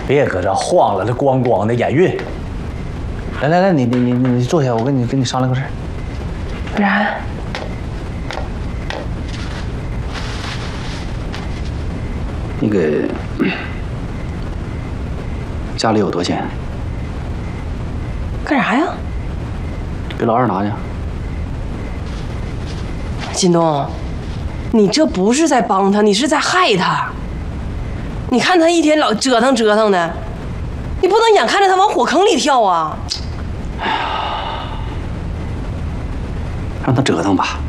别搁这晃了，这咣咣的眼晕。来，你坐下，我跟你商量个事儿。 不然， 那个家里有多少钱？ 干啥呀？ 给老二拿去。 靳东，你这不是在帮他，你是在害他。你看他一天老折腾的，你不能眼看着他往火坑里跳啊！ 让他折腾吧。